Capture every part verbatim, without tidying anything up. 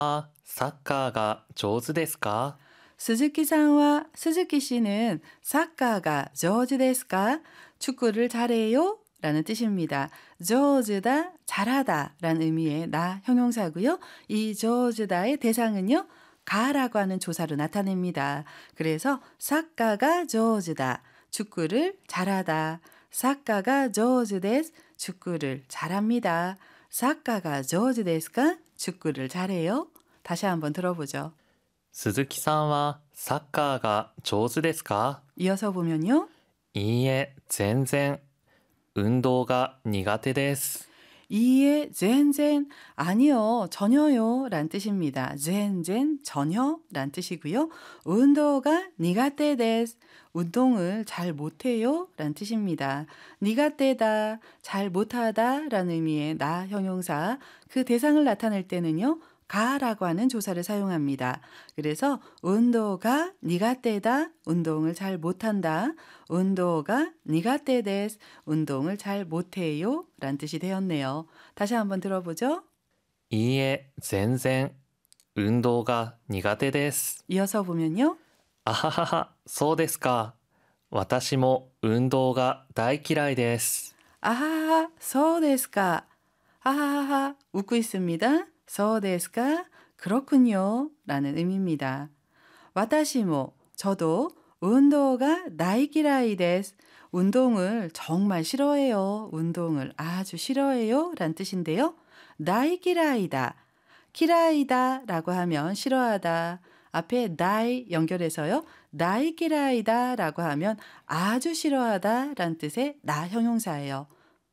あ、サッカーが上手ですか？ 스즈키さんは 스즈키 씨는 사카가 조즈ですか? 축구를 잘해요? 라는 뜻입니다. 조즈다, 잘하다 라는 의미의 나 형용사고요. 이 조즈다의 대상은요. 가라고 하는 조사로 나타냅니다. 그래서 사카가 조즈다, 축구를 잘하다. 사카가 조즈です, 축구를 잘합니다. 사카가 조즈ですか? 축구를 잘해요? 다시 한번 들어보죠. 鈴木さんはサッカーが上手ですか？ 이어서 보면요. いいえ、全然。運動が苦手です。 이에 젠젠 아니요 전혀요 란 뜻입니다. 젠젠 전혀 란 뜻이고요. 운동가 니가떼 데스 운동을 잘 못해요 란 뜻입니다. 니가떼다 잘 못하다 라는 의미의 나 형용사 그 대상을 나타낼 때는요. 가라고 하는 조사를 사용합니다. 그래서 운동가 니가떼다 운동을 잘 못한다. 운동가 니가떼 데스 운동을 잘 못해요 란 뜻이 되었네요. 다시 한번 들어보죠. いいえ、全然。運動が苦手です。 이어서 보면요. あははは、そうですか。私も運動が大嫌いです。 아하하 소데스까 아하하 웃고 있습니다. 소데스까 그렇군요 라는 의미입니다. 와타시모 저도 운동가 나이키라이 데스 운동을 정말 싫어해요. 운동을 아주 싫어해요 란 뜻인데요. 나이키라이다 키라이다 라고 하면 싫어하다 앞에 나이 연결해서요. 나이키라이다 라고 하면 아주 싫어하다 란 뜻의 나 형용사예요.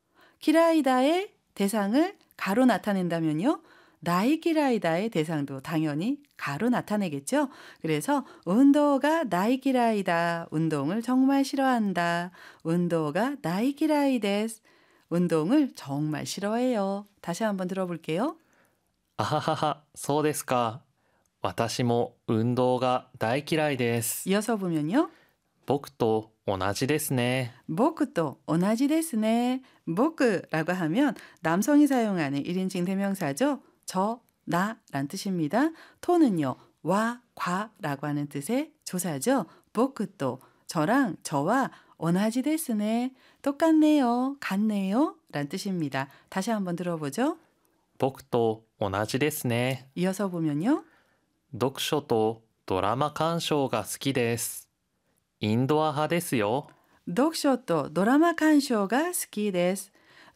키라이다의 대상을 가로 나타낸다면요. 나이키라이다의 대상도 당연히 가로 나타내겠죠. 그래서 운동가 나이키라이다. 운동을 정말 싫어한다. 운동가 나이키라이 데스. 운동을 정말 싫어해요. 다시 한번 들어볼게요. あははは、そうですか。私も運動が大嫌いです。 이어서 보면요. 僕と同じですね。 僕도 오나지 데스네. 僕라고 하면 남성이 사용하는 일인칭 대명사죠. 저, 나 란 뜻입니다. 토는요. 와, 과라고 하는 뜻의 조사죠. 僕도 저랑 저와 오나지 데스네. 똑같네요. 같네요. 란 뜻입니다. 다시 한번 들어보죠. 僕と同じですね。 이어서 보면요. 読書とドラマ鑑賞が好きです。インドア派ですよ。 독쇼또 드라마 칸쇼가 스키 데스.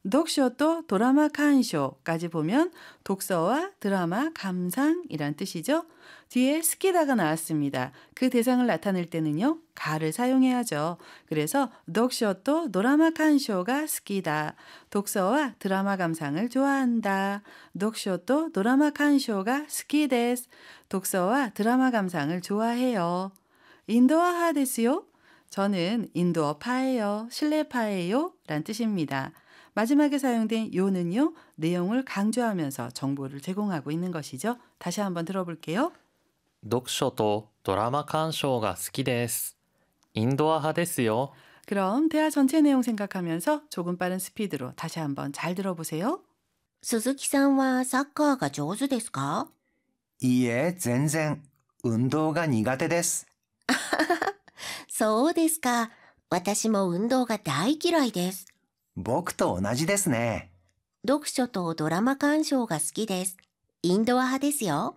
독쇼또 드라마 칸쇼까지 보면 독서와 드라마 감상이란 뜻이죠. 뒤에 스키다가 나왔습니다. 그 대상을 나타낼 때는요. 가를 사용해야죠. 그래서 독쇼또 드라마 칸쇼가 스키다. 독서와 드라마 감상을 좋아한다. 독쇼또 드라마 칸쇼가 스키 데스. 독서와 드라마 감상을 좋아해요. 인도아하 데스요? 저는 인도어파예요. 실내파예요. 란 뜻입니다. 마지막에 사용된 요는요. 내용을 강조하면서 정보를 제공하고 있는 것이죠. 다시 한번 들어볼게요. 読書とドラマ鑑賞が好きです。インドア派ですよ。 그럼 대화 전체 내용 생각하면서 조금 빠른 스피드로 다시 한번 잘 들어보세요. 鈴木さんはサッカーが上手ですか？ いいえ、全然。運動が苦手です。 そうですか。私も運動が大嫌いです。 僕と同じですね。 読書とドラマ鑑賞が好きです。インドア派ですよ。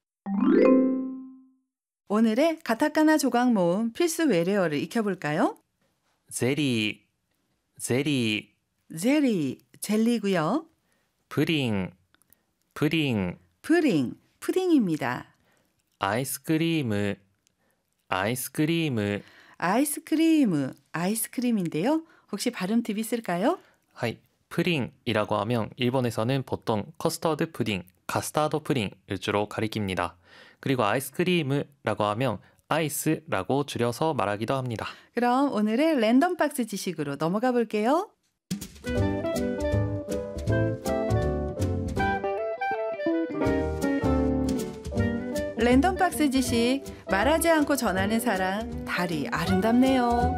오늘의 가타카나 조각 모음 필수 외래어를 익혀볼까요? ゼリー、ゼリー、 제리, 젤리고요. プリン、プリン、 푸딩, 푸딩입니다. アイスクリーム、アイスクリーム。 아이스크림, 아이스크림인데요. 혹시 발음 팁 있을까요? はい。プリン이라고 하면 일본에서는 보통 커스터드 푸딩, 카스타드 푸딩을 주로 가리킵니다. 그리고 아이스크림이라고 하면 아이스라고 줄여서 말하기도 합니다. 그럼 오늘의 랜덤 박스 지식으로 넘어가 볼게요. 랜덤 박스 지식, 말하지 않고 전하는 사랑, 달이 아름답네요.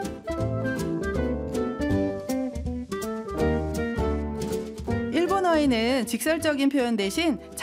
일본어의 여기는 직설적인 표현 대신